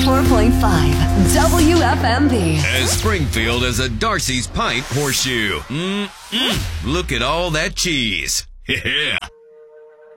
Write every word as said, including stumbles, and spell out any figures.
four point five W F M B. As Springfield as a Darcy's Pint horseshoe. Mm-mm. Look at all that cheese. Yeah.